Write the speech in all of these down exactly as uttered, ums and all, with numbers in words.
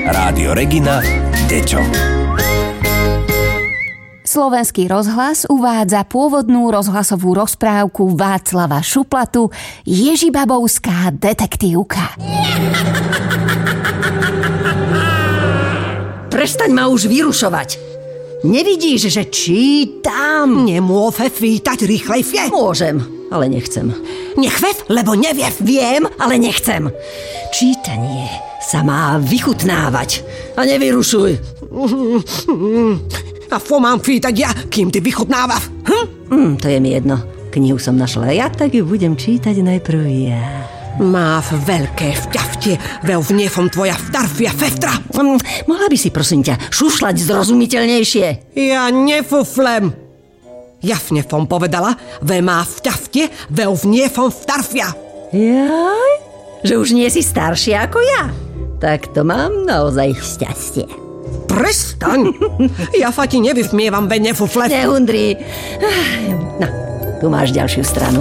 Rádio Regina deťom. Slovenský rozhlas uvádza pôvodnú rozhlasovú rozprávku Václava Šuplatu Ježibabovská detektívka. Prestaň ma už vyrušovať. Nevidíš, že čítam? Nemôže vítať rýchlejšie? Môžem, ale nechcem. Nechvef, lebo nevie. Viem, ale nechcem. Čítanie sa má vychutnávať. A nevyrušuj. A čo mám vítať ja, kým ty vychutnávaš? Hm? Mm, to je mi jedno. Knihu som našla ja, tak ju budem čítať najprv ja. Máš veľké šťastie, veľ vniesom tvoja staršia sestra. Mm, mohla by si, prosím ťa, šušľať zrozumiteľnejšie? Ja nefuflem. Jasne som povedala, že máš šťastie, veľ vniesom staršia. Jaj? Že už nie si staršia ako ja? Tak to mám naozaj šťastie. Prestaň! Ja sa ti nevysmievam, ve nefufle. Nehundri. No, tu máš ďalšiu stranu.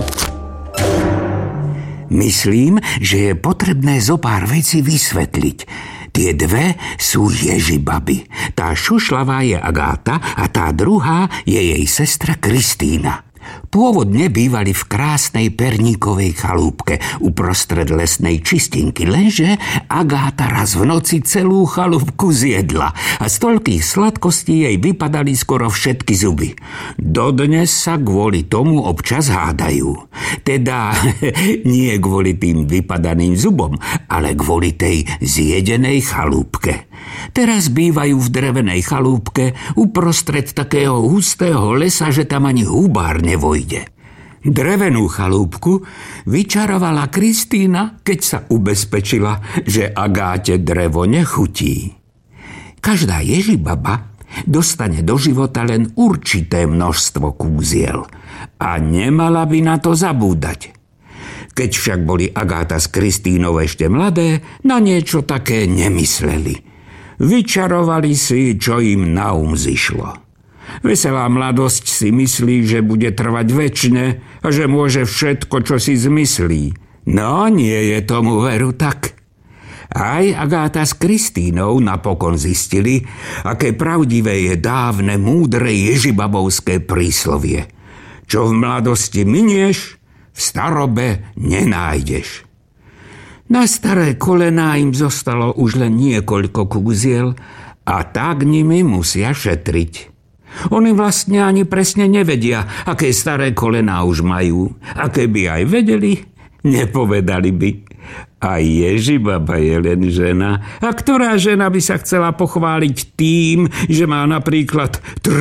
Myslím, že je potrebné zo pár vecí vysvetliť. Tie dve sú Ježibaby. Tá šušľavá je Agáta a tá druhá je jej sestra Kristína. Pôvodne bývali v krásnej perníkovej chalúbke uprostred lesnej čistinky, lenže Agáta raz v noci celú chalúbku zjedla a z toľkých sladkostí jej vypadali skoro všetky zuby. Dodnes sa kvôli tomu občas hádajú. Teda nie kvôli tým vypadaným zubom, ale kvôli tej zjedenej chalúbke. Teraz bývajú v drevenej chalúbke uprostred takého hustého lesa, že tam ani hubár nevojde. Drevenú chalúbku vyčarovala Kristína, keď sa ubezpečila, že Agáte drevo nechutí. Každá Ježibaba dostane do života len určité množstvo kúziel a nemala by na to zabúdať. Keď však boli Agáta s Kristínou ešte mladé, na niečo také nemysleli. Vyčarovali si, čo im na um zišlo. Veselá mladosť si myslí, že bude trvať večne a že môže všetko, čo si zmyslí. No, nie je tomu veru tak. Aj Agáta s Kristínou napokon zistili, aké pravdivé je dávne múdre ježibabovské príslovie. Čo v mladosti minieš, v starobe nenájdeš. Na staré kolená im zostalo už len niekoľko kúziel a tak nimi musia šetriť. Oni vlastne ani presne nevedia, aké staré kolená už majú. A keby aj vedeli, nepovedali by. A Ježibaba je len žena. A ktorá žena by sa chcela pochváliť tým, že má napríklad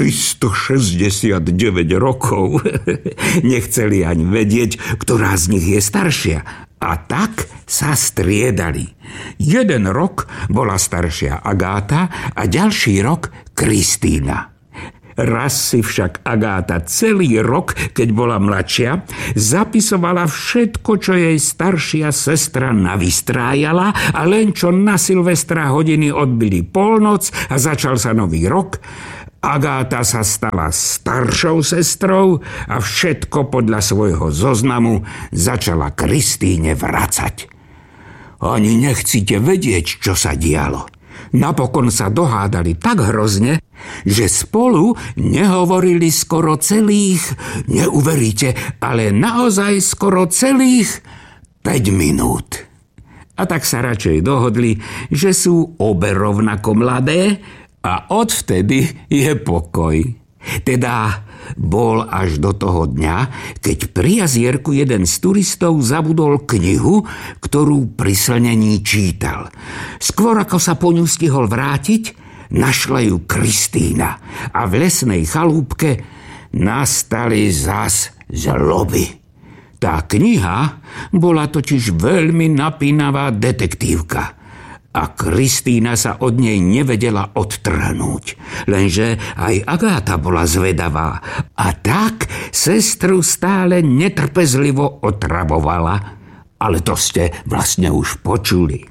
tristošesťdesiatdeväť rokov? Nechceli ani vedieť, ktorá z nich je staršia. A tak sa striedali. Jeden rok bola staršia Agáta a ďalší rok Kristína. Raz si však Agáta celý rok, keď bola mladšia, zapisovala všetko, čo jej staršia sestra navystrájala a len čo na Silvestra hodiny odbili polnoc a začal sa nový rok, Agáta sa stala staršou sestrou a všetko podľa svojho zoznamu začala Kristíne vracať. Ani nechcíte vedieť, čo sa dialo. Napokon sa dohádali tak hrozne, že spolu nehovorili skoro celých, neuveríte, ale naozaj skoro celých päť minút. A tak sa radšej dohodli, že sú obe rovnako mladé, a odvtedy je pokoj. Teda bol až do toho dňa, keď pri jazierku jeden z turistov zabudol knihu, ktorú pri slnení čítal. Skôr ako sa po ňu stihol vrátiť, našla ju Kristína a v lesnej chalúbke nastali zas zloby. Tá kniha bola totiž veľmi napínavá detektívka. A Kristína sa od nej nevedela odtrhnúť. Lenže aj Agáta bola zvedavá. A tak sestru stále netrpezlivo otravovala. Ale to ste vlastne už počuli.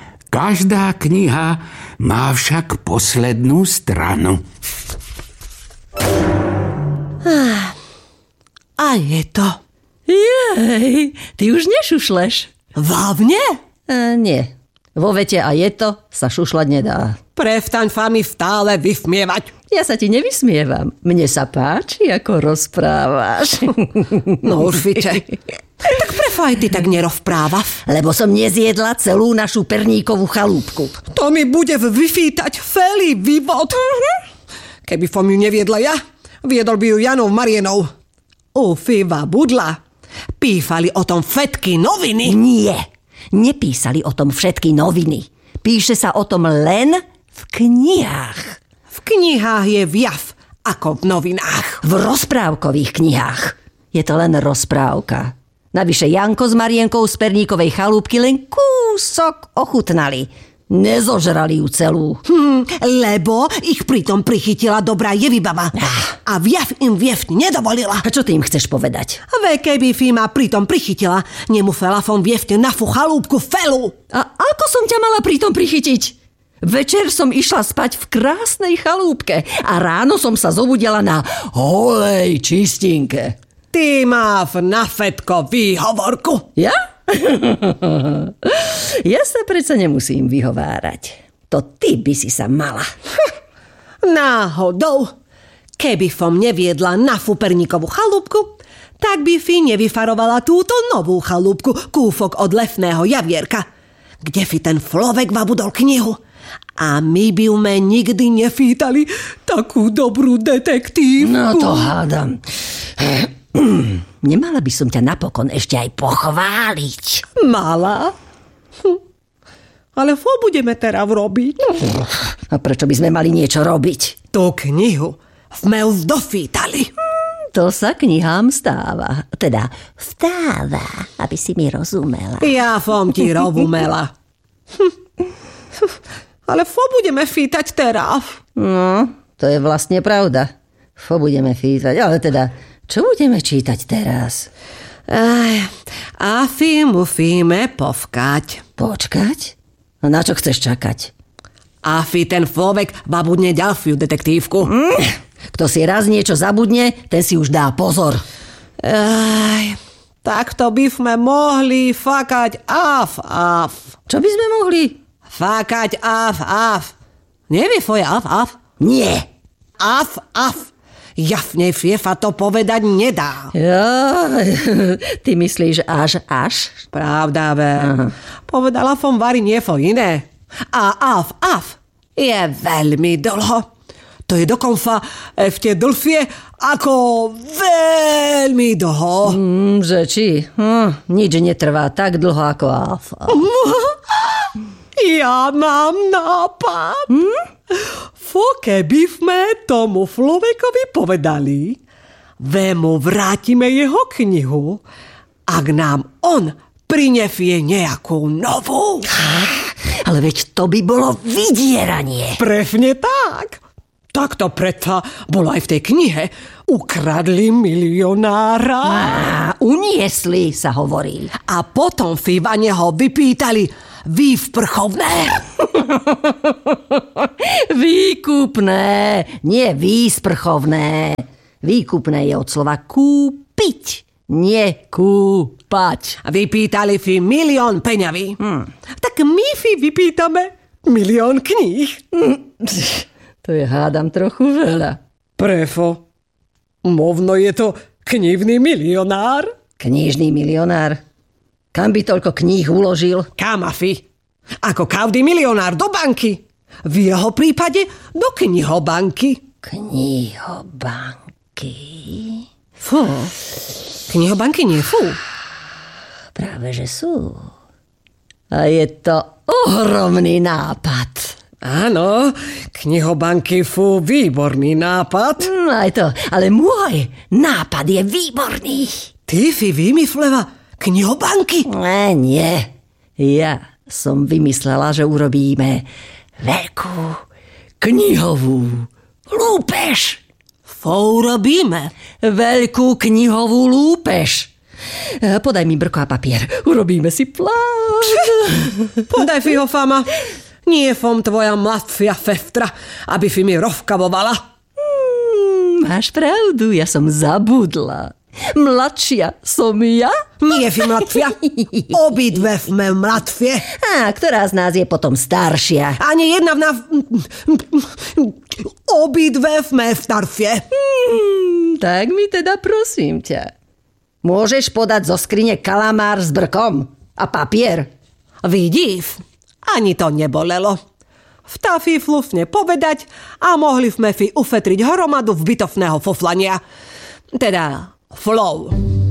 Každá kniha má však poslednú stranu. A je to. Jej, ty už nešušleš. Vážne? A nie. Vo vete a je to sa šušľať nedá. Prestaň fami stále vysmievať. Ja sa ti nevysmievam. Mne sa páči, ako rozprávaš. No určite. Tak prečo aj ty tak nerozprávaš? Lebo som nezjedla celú našu perníkovú chalúbku. To mi bude vyfítať celý vývod. Keby som ju neviedla ja, viedol by ju Janov Marienov. U Fiva Budla písali o tom všetky noviny. Nie, nepísali o tom všetky noviny. Píše sa o tom len v knihách. V knihách je viac ako v novinách. V rozprávkových knihách. Je to len rozprávka. Navyše Janko s Marienkou z perníkovej chalúbky len kúsok ochutnali. Nezožrali ju celú. Hm, lebo ich pritom prichytila dobrá jevibaba. A viac im viesť nedovolila. A čo ty im chceš povedať? Ve keby Fima pritom prichytila, nemusela som viesť na fú chalúbku felu. A ako som ťa mala pritom prichytiť? Večer som išla spať v krásnej chalúbke a ráno som sa zobudila na holej čistinke. Ty máš na všetko výhovorku. Ja? Ja sa predsa nemusím vyhovárať. To ty by si sa mala. Náhodou. Keby som neviedla na Fuperníkovú chalúbku, tak by si nevyfarovala túto novú chalúbku kúfok od lesného javierka, kde si ten Flovek vabudol knihu. A my by sme nikdy nefítali takú dobrú detektívku. No to hádam. Nemala by som ťa napokon ešte aj pochváliť. Mala? Hm. Ale čo budeme teraz robiť? A prečo by sme mali niečo robiť? Tú knihu sme už dofítali. To sa knihám stáva. Teda vstáva, aby si mi rozumela. Ja som ti rozumela. Ale čo budeme fítať teraz? No, to je vlastne pravda. Čo budeme fítať? Ale teda, čo budeme čítať teraz? Aj, asi musíme povkať. Počkať? A na čo chceš čakať? Asi ten Flovek babudne ďalšiu detektívku. Mm. Kto si raz niečo zabudne, ten si už dá pozor. Aj, takto by sme mohli fakať af, af. Čo by sme mohli? Fakať af, af. Nevie svoje af, af? Nie. Af, af. Jasnejšie sa to povedať nedá. Ja, ty myslíš až, až? Pravda, ve. Povedala som vari niečo iné. A af, af je veľmi dlho. To je dokonca ešte dlhšie ako veľmi dlho. Mm, že či? Hm, nič netrvá tak dlho ako af. af. Ja mám nápad. Hm? Fo keby sme tomu Flovekovi povedali, vemu vrátime jeho knihu, ak nám on prinesie nejakú novú. Ale veď to by bolo vydieranie. Presne tak. Tak to predsa bolo aj v tej knihe. Ukradli milionára. Á, uniesli, sa hovorí. A potom si va neho vypýtali výsprchovné. Výkupné, nie výsprchovné. Výkupné je od slova kúpiť, nie kúpať. Vypýtali si milión peňaví. Hmm. Tak my si vypýtame milión kníh. To je, hádam, trochu veľa. Prečo? Možno je to knihný milionár? Knižný milionár? Kam by toľko kníh uložil? Kam asi? Ako každý milionár do banky. V jeho prípade do knihobanky. Knihobanky? Fú. Knihobanky nie fú. Práve, že sú. A je to ohromný nápad. Áno, knihobanky sú výborný nápad. Mm, aj to, ale môj nápad je výborný. Ty si vymyslela knihobanky? Ne, nie. Ja som vymyslela, že urobíme veľkú knihovú lúpež. Fou robíme. Veľkú knihovú lúpež. Podaj mi brko a papier. Urobíme si plán. Podaj si ho, Fama. Nie som tvoja mladšia sestra, aby si mi rozkavovala. Hmm, máš pravdu, ja som zabudla. Mladšia som ja? Nie si mladšia. Obidve sme mladšie. A ktorá z nás je potom staršia? Ani jedna v nás... Obidve sme staršie. Hmm, tak mi teda prosím ťa. Môžeš podať zo skrine kalamár s brkom a papier? Vidíš, ani to nebolelo. Vtafí flusne povedať a mohli sme si ufetriť hromadu zbytočného foflania. Teda flow.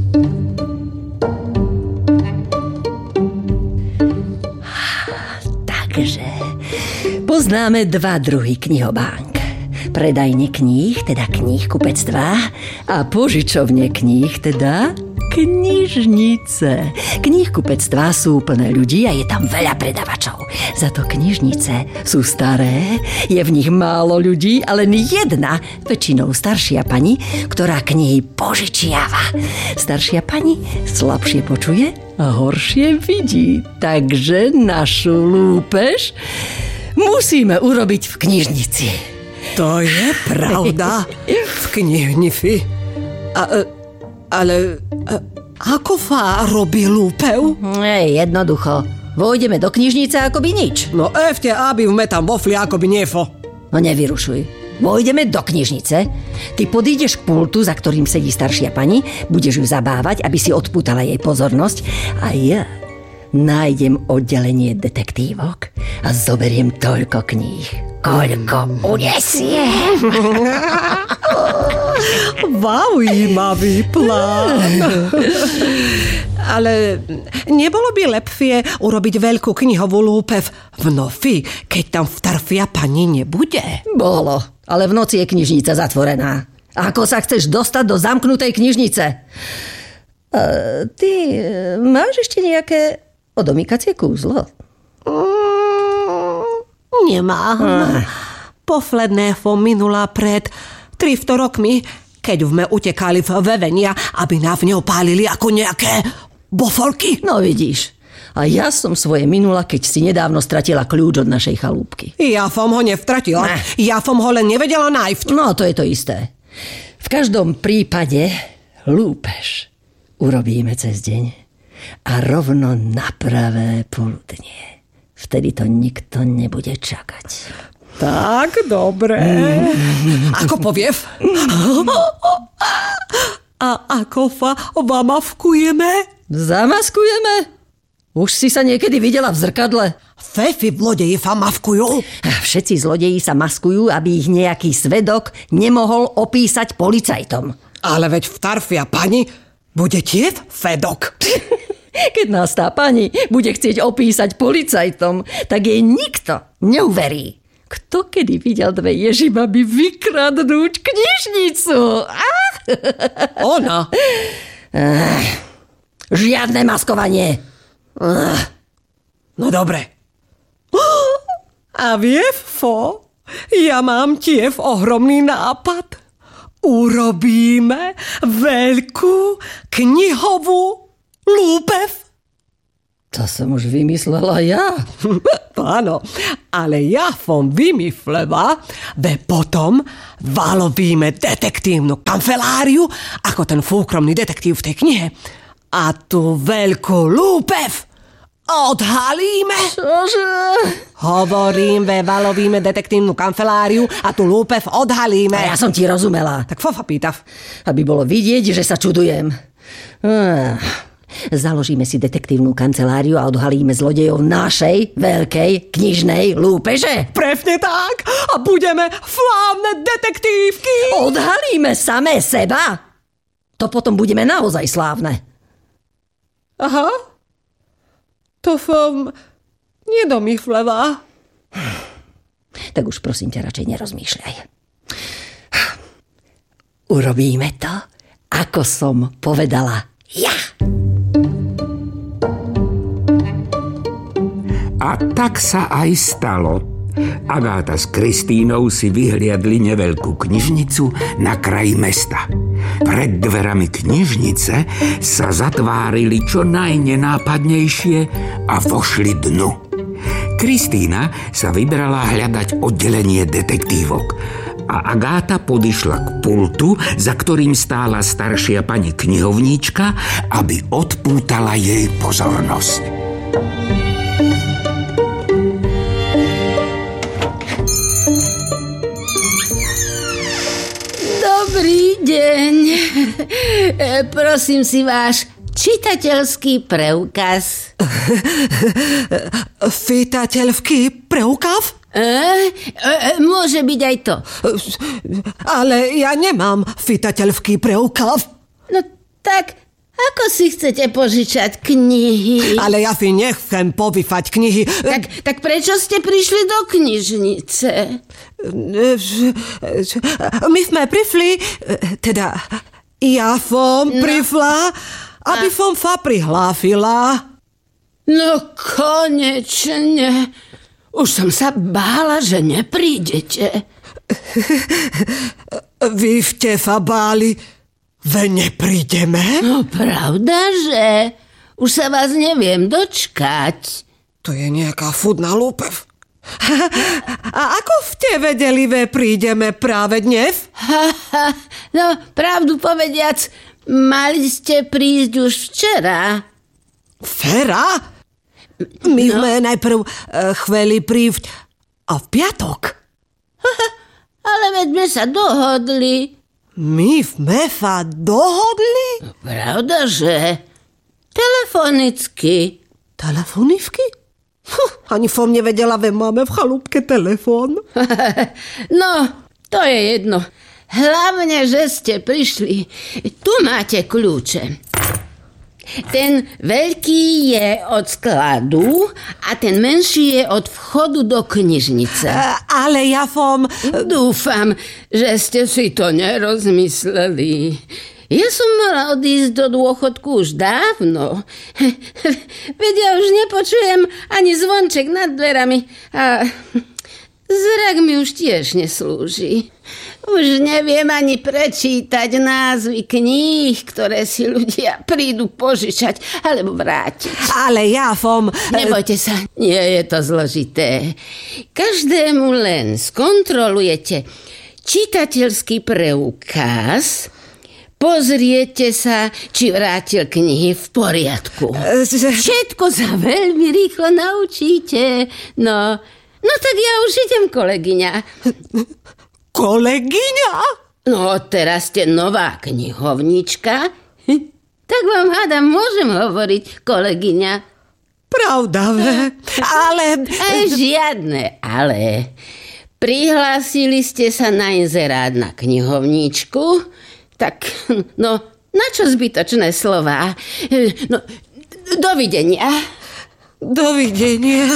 Takže poznáme dva druhy knihobánk. Predajne kníh, teda kníhkupectvá, a požičovne kníh, teda knižnice. Kníhkupectvá sú plné ľudí a je tam veľa predavačov. Za to knižnice sú staré, je v nich málo ľudí a len jedna, väčšinou staršia pani, ktorá knihy požičiava. Staršia pani slabšie počuje a horšie vidí, takže našu lúpež musíme urobiť v knižnici. To je pravda. V knihnici. A, ale a, ako sa robí lúpev? Ej, jednoducho. Vojdeme do knižnice akoby nič. No ešte, aby sme tam vofli akoby niefo. No nevyrušuj. Vojdeme do knižnice, ty podídeš k pultu, za ktorým sedí staršia pani, budeš ju zabávať, aby si odpútala jej pozornosť a ja nájdem oddelenie detektívok a zoberiem toľko kníh, koľko unesie. Zaujímavý plán. Ale nebolo by lepšie urobiť veľkú knihovú lúpev v noci, keď tam staršia pani nebude? Bolo, ale v noci je knižnica zatvorená. Ako sa chceš dostať do zamknutej knižnice? Uh, ty uh, máš ešte nejaké odomýkacie kúzlo? Mm, nemám. Ah. Posledné som minula pred tristo rokmi, keď sme utekali v vevenia, aby nás neopálili ako nejaké bofolky. No vidíš, a ja som svoje minula, keď si nedávno stratila kľúč od našej chalúbky. Ja som ho nevtratila. Ne. Ja som ho len nevedela nájsť. No, to je to isté. V každom prípade lúpež urobíme cez deň a rovno na pravé poludnie. Vtedy to nikto nebude čakať. Tak, dobre. Mm. Ako povieš? A ako sa zamaskujeme? Zamaskujeme? Už si sa niekedy videla v zrkadle? Fefi zlodeji sa maskujú. Všetci zlodeji sa maskujú, aby ich nejaký svedok nemohol opísať policajtom. Ale veď staršia pani bude tiež svedok. Keď nás tá pani bude chcieť opísať policajtom, tak jej nikto neuverí. Kto kedy videl dve ježibaby vykradnúť knižnicu? Ah? Ona. Ah, žiadne maskovanie. Ah. No dobre. A vieš, Fo, ja mám tiež ohromný nápad. Urobíme veľkú knihovú lúpev. To som už vymyslela ja. Áno, ale ja som vymyslela, že potom valovíme detektívnu kanceláriu, ako ten súkromný detektív v tej knihe. A tú veľkú lúpev odhalíme. Čože? Hovorím, že valovíme detektívnu kanceláriu a tú lúpev odhalíme. A ja som ti rozumela. Tak fofa pýtav. Aby bolo vidieť, že sa čudujem. Ah. Založíme si detektívnu kanceláriu a odhalíme zlodejov našej veľkej knižnej lúpeže. Presne tak. A budeme slávne detektívky. Odhalíme samé seba? To potom budeme naozaj slávne. Aha. To som nedomýšľala. Tak už prosím ťa, radšej nerozmýšľaj. Urobíme to, ako som povedala ja. A tak sa aj stalo. Agáta s Kristínou si vyhliadli neveľkú knižnicu na kraji mesta. Pred dverami knižnice sa zatvárili čo najnenápadnejšie a vošli dnu. Kristína sa vybrala hľadať oddelenie detektívok a Agáta podišla k pultu, za ktorým stála staršia pani knihovníčka, aby odpútala jej pozornosť. Dobrý deň. Prosím si váš čitateľský preukaz. Fitateľský preukaz? E, e, môže byť aj to. Ale ja nemám fitateľský preukaz. No tak, ako si chcete požičať knihy? Ale ja si nechcem povífať knihy. Tak, tak prečo ste prišli do knižnice? My sme prišli, teda ja som no. prišla, aby A... som sa prihlásila. No konečne. Už som sa bála, že neprídete. Vy ste sa báli, že neprídeme? No pravda, že? Už sa vás neviem dočkať. To je nejaká fudná lúpev. A ako ste vedeli, že prídeme práve dnes? Ha, ha, no, pravdu povediac, mali ste prísť už včera. Včera? My no. sme najprv uh, chceli prísť a v piatok. Ale veď sme sa dohodli. My sme sa dohodli? No, pravda, že? Telefonicky. Telefonicky? Huh, ani som nevedela, že máme v chalúbke telefón. No, to je jedno. Hlavne, že ste prišli. Tu máte kľúče. Ten veľký je od skladu a ten menší je od vchodu do knižnice. Ale ja som... Dúfam, že ste si to nerozmysleli. Ja som mala odísť do dôchodku už dávno. Veď ja už nepočujem ani zvonček nad dverami a zrak mi už tiež neslúži. Už neviem ani prečítať názvy kníh, ktoré si ľudia prídu požičať alebo vrátiť. Ale ja som... Nebojte sa, nie je to zložité. Každému len skontrolujete čitateľský preukaz, pozriete sa, či vrátil knihy v poriadku. Všetko sa veľmi rýchlo naučíte. No, no tak ja už idem, kolegyňa. Kolegyňa? No, teraz ste nová knihovnička. Tak vám hádam, môžem hovoriť, kolegyňa. Pravda, ve? Ale... Aj žiadne ale. Prihlásili ste sa na inzerát na knihovničku, tak, no, na čo zbytočné slová? No, dovidenia. Dovidenia.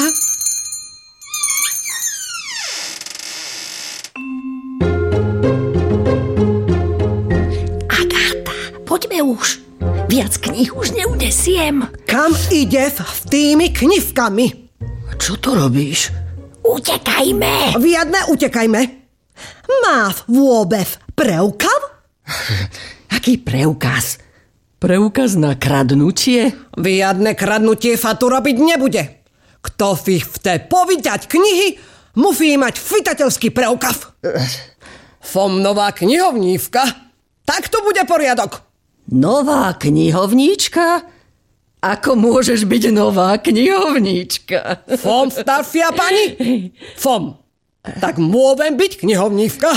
Poďme už. Viac kníh už neudesiem. Kam ideš s tými knihkami? Čo to robíš? Utekajme. Viadne, utekajme. Máš vôbec preukaz? Aký preukaz? Preukaz na kradnutie? Viadne kradnutie sa tu robiť nebude. Kto si chce povídať knihy, musí mať fitateľský preukaz. Som nová knihovníčka. Tak tu bude poriadok. Nová knihovníčka? Ako môžeš byť nová knihovníčka? Som staršia pani? Som. Tak môžem byť knihovníčka?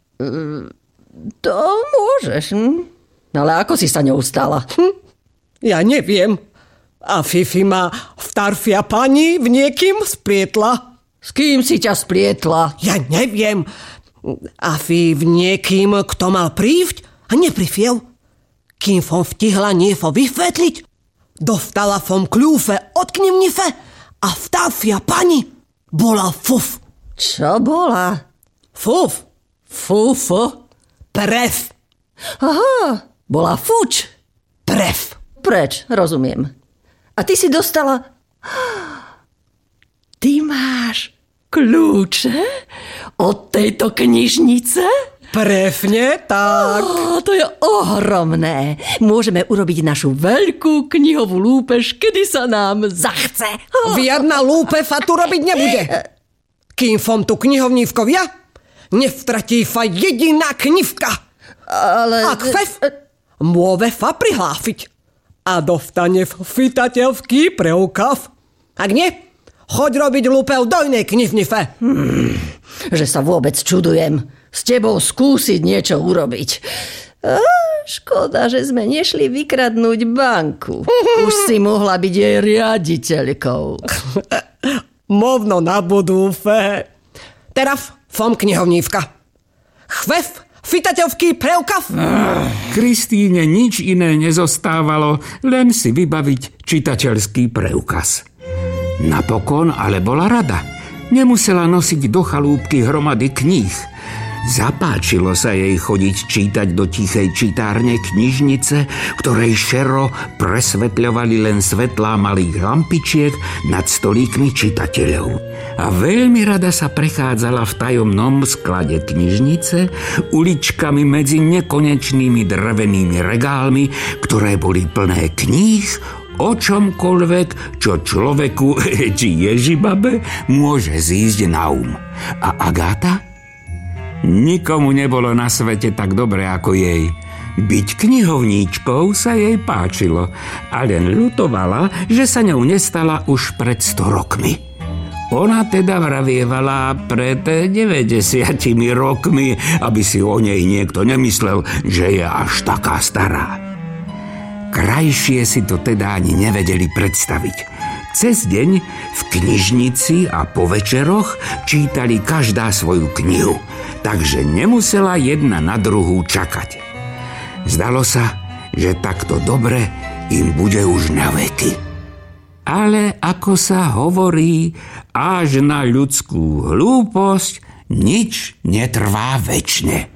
To môžeš. Hm? Ale ako si sa ňou stala? Hm? Ja neviem. A Fifi ma staršia pani v niekým splietla. S kým si ťa splietla? Ja neviem. A Fifi v niekým, kto mal prísť a neprišiel. Kým som stihla niečo vysvetliť, dostala som kľúče od knivnice a staršia pani bola fuf. Čo bola? Fuf. Fufo? Pref. Aha, bola fuč. Pref. Preč, rozumiem. A ty si dostala... Ty máš kľúče od tejto knižnice? Presne tak. Ó, to je ohromné. Môžeme urobiť našu veľkú knihovú lúpež, kedy sa nám zachce. Žiadna lúpefa tu robiť nebude. Kým som tu knihovnívkovia, nevtratí sa jediná knivka. Ale... A kvef môže sa prihlásiť. A dostane fytateľský preukaz. Ak nie, choď robiť lúpev do inej knihnice. Hmm, že sa vôbec čudujem. S tebou skúsiť niečo urobiť. Á, škoda, že sme nešli vykradnúť banku. Už si mohla byť jej riaditeľkou. Možno na budúce. Teraz som knihovnívka. Chvef fytateľský preukaz. Kristíne nič iné nezostávalo, len si vybaviť čitateľský preukaz. Napokon ale bola rada. Nemusela nosiť do chalúbky hromady kníh. Zapáčilo sa jej chodiť čítať do tichej čitárne knižnice, ktorej šero presvetľovali len svetlá malých lampičiek nad stolíkmi čitateľov. A veľmi rada sa prechádzala v tajomnom sklade knižnice uličkami medzi nekonečnými drevenými regálmi, ktoré boli plné kníh o čomkoľvek, čo človeku či Ježibabe môže zísť na um. A Agáta? Nikomu nebolo na svete tak dobre ako jej. Byť knihovníčkou sa jej páčilo a len ľutovala, že sa ňou nestala už pred sto rokmi. Ona teda vravievala pred deväťdesiatimi rokmi, aby si o nej niekto nemyslel, že je až taká stará. Krajšie si to teda ani nevedeli predstaviť. Cez deň v knižnici a po večeroch čítali každá svoju knihu, takže nemusela jedna na druhú čakať. Zdalo sa, že takto dobre im bude už na veky. Ale ako sa hovorí, až na ľudskú hlúposť nič netrvá večne.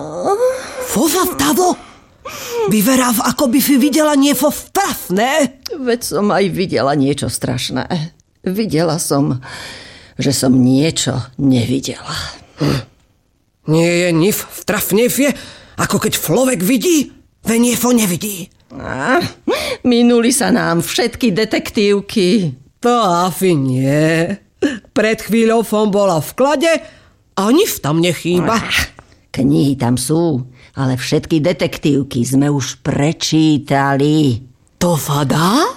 Foza vtavo! Vyveráv, ako by si videla niečo strašné. Veď som aj videla niečo strašné. Videla som, že som niečo nevidela. Hm. Nie je nič strašnejšie, ako keď človek vidí, ve niečo nevidí. A, minuli sa nám všetky detektívky. To asi nie. Pred chvíľou som bola v vklade a nič tam nechýba. Knihy tam sú, ale všetky detektívky sme už prečítali. To sa dá?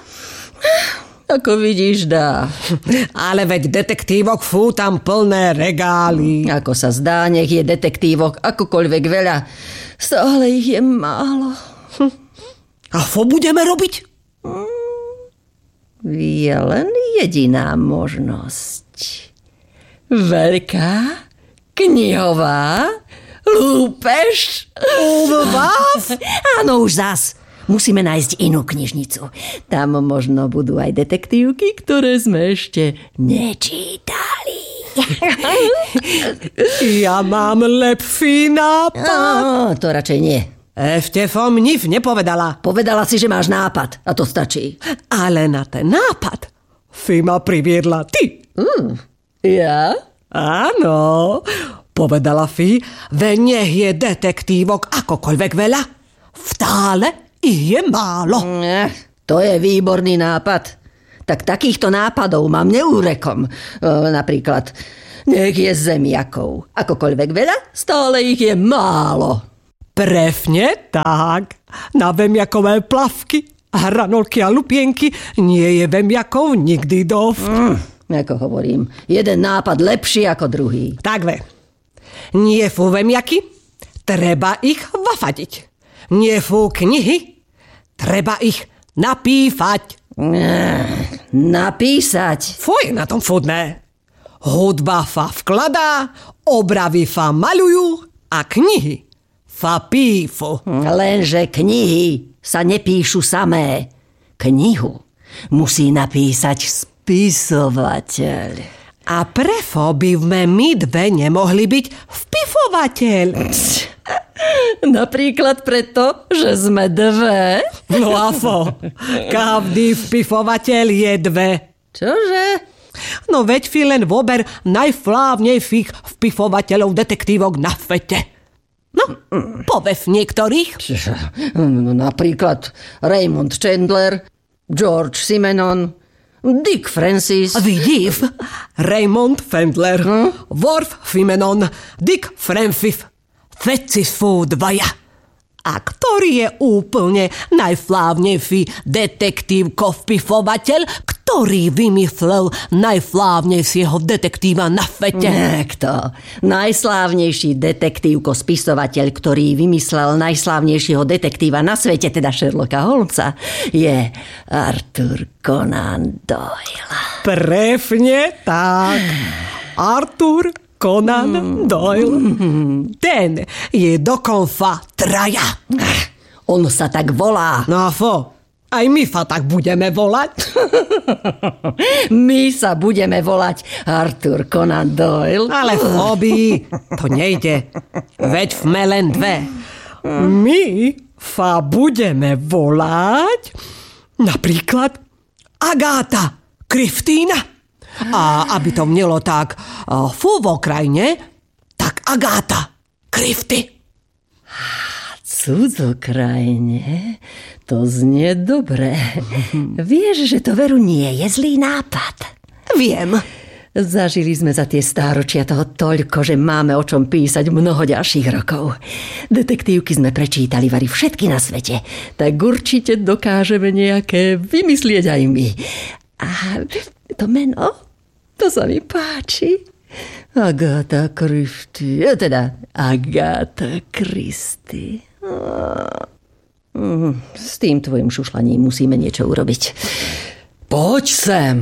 Ako vidíš, dá. Ale veď detektívok sú tam plné regály. Ako sa zdá, nech je detektívok akokoľvek veľa. Stále ich je málo. Hm. A čo budeme robiť? Je len jediná možnosť. Veľká knihová lúpež. U vás? Áno, už zas. Musíme nájsť inú knižnicu. Tam možno budú aj detektívky, ktoré sme ešte nečítali. Ja mám lepší nápad. No, to radšej nie. Ešte som nič nepovedala. Povedala si, že máš nápad a to stačí. Ale na ten nápad si ma priviedla ty. Mm, ja? Áno. Povedala si, že nech je detektívok akokoľvek veľa. Stále ich je málo. Eh, to je výborný nápad. Tak takýchto nápadov mám neúrekom. E, napríklad, nech je zemiakov akokoľvek veľa, stále ich je málo. Presne tak. Na zemiakové plavky, hranolky a lupienky nie je zemiakov nikdy dosť. Mm, ako hovorím, jeden nápad lepší ako druhý. Tak ve. Nie sú zemiaky, treba ich vafadiť. Nie sú knihy, treba ich napísať. Napísať? Fuj, na tom fudné. Hudba sa vkladá, obravy sa maľujú a knihy sa píšu. Lenže knihy sa nepíšu samé. Knihu musí napísať spisovateľ. A prečo by sme my dve nemohli byť spisovateľ? Napríklad preto, že sme dve. No a fo, každý spisovateľ je dve. Čože? No veď si len vober najslávnejších spisovateľov detektívok na svete. No, povev niektorých. Napríklad Raymond Chandler, George Simenon, Dick Francis. Vidív, Raymond Chandler, hm? Worf Simenon, Dick Francis. Všetci sú dvaja. A ktorý je úplne najslávnejší detektív kospifovateľ, ktorý vymyslel najslávnejšieho detektíva na svete? Kto? Najslávnejší detektívko spisovateľ, ktorý vymyslel najslávnejšieho detektíva na svete, teda Sherlocka Holmesa, je Arthur Conan Doyle. Presne tak. Arthur Conan Doyle. Ten je dokonca traja. On sa tak volá. No fo, aj my sa tak budeme volať. My sa budeme volať Arthur Conan Doyle. Ale Fobi, to nejde. Veď sme len dve. My sa budeme volať napríklad Agáta Kristína. A aby to mnelo tak uh, fú vo krajine, tak Agáta Kristy. Cudzokrajne? To znie dobre. Vieš, že to veru nie je zlý nápad. Viem. Zažili sme za tie stáročia toho toľko, že máme o čom písať mnoho ďalších rokov. Detektívky sme prečítali vari všetky na svete, tak určite dokážeme nejaké vymyslieť aj my. A to meno, to sa mi páči. Agáta Christie, teda Agáta Christie. S tým tvojim šušlaním musíme niečo urobiť. Poď sem.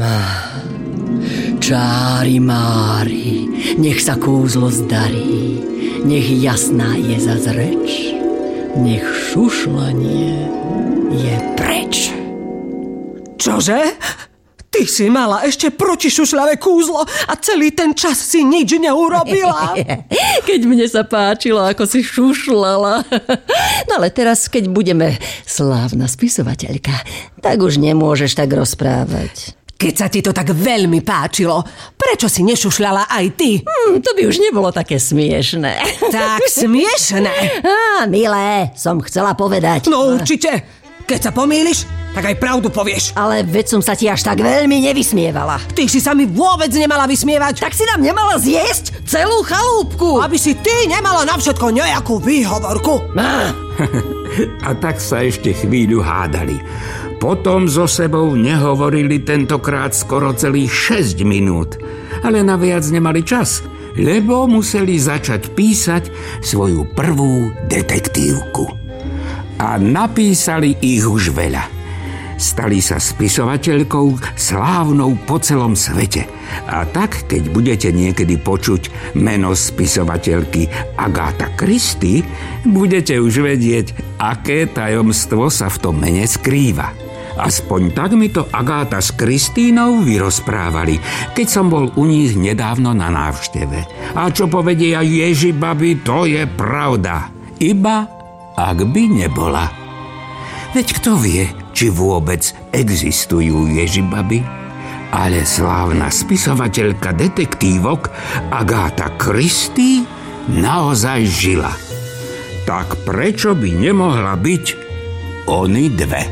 Čári mári, nech sa kúzlo zdarí, nech jasná je zas reč, nech šušlanie je preč. Čože? Ty si mala ešte protišušľavé kúzlo a celý ten čas si nič neurobila. Keď mne sa páčilo, ako si šušľala. No ale teraz, keď budeme slávna spisovateľka, tak už nemôžeš tak rozprávať. Keď sa ti to tak veľmi páčilo, prečo si nešušľala aj ty? Hmm, to by už nebolo také smiešné. Tak smiešné? Á, milé, som chcela povedať. No určite. Keď sa pomýliš, tak aj pravdu povieš. Ale veď som sa ti až tak veľmi nevysmievala. Ty si sa mi vôbec nemala vysmievať. Tak si nám nemala zjesť celú chalúbku. Aby si ty nemala na všetko nejakú výhovorku. Á. A tak sa ešte chvíľu hádali. Potom so sebou nehovorili tentokrát skoro celých šesť minút. Ale naviac nemali čas, lebo museli začať písať svoju prvú detektívku. A napísali ich už veľa. Stali sa spisovateľkou slávnou po celom svete. A tak, keď budete niekedy počuť meno spisovateľky Agáta Christie, budete už vedieť, aké tajomstvo sa v tom mene skrýva. Aspoň tak mi to Agáta s Kristínou vyrozprávali, keď som bol u nich nedávno na návšteve. A čo povedia Ježibaby, to je pravda. Iba ak by nebola. Veď kto vie, či vôbec existujú Ježibaby? Ale slávna spisovateľka detektívok Agáta Christie naozaj žila. Tak prečo by nemohla byť oni dve?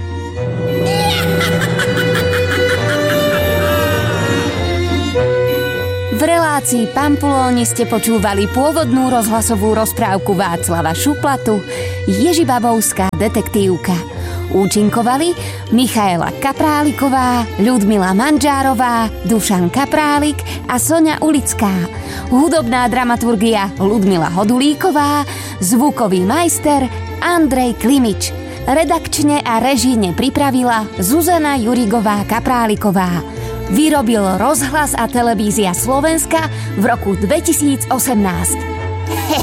V relácii Pampulóni ste počúvali pôvodnú rozhlasovú rozprávku Václava Šuplatu Ježibabovská detektívka. Účinkovali Michaela Kapráliková, Ľudmila Manžárová, Dušan Kaprálik a Soňa Ulická. Hudobná dramaturgia Ľudmila Hodulíková, zvukový majster Andrej Klimič. Redakčne a režíne pripravila Zuzana Jurigová Kapráliková. Vyrobil Rozhlas a televízia Slovenska v roku dvetisícosemnásť.